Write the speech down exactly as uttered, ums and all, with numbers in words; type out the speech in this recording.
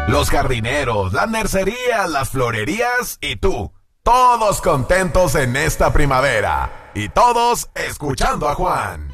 Los jardineros, las nercerías, las florerías y tú. Todos contentos en esta primavera. Y todos escuchando a Juan.